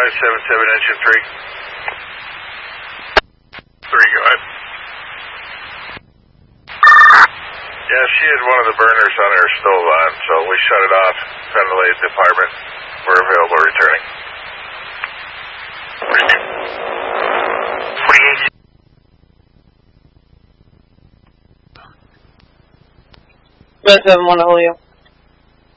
577 engine 3. 3, go ahead. Yeah, she had one of the burners on her stove on, so we shut it off, ventilated the apartment. We're available returning. 48. 771 Julio.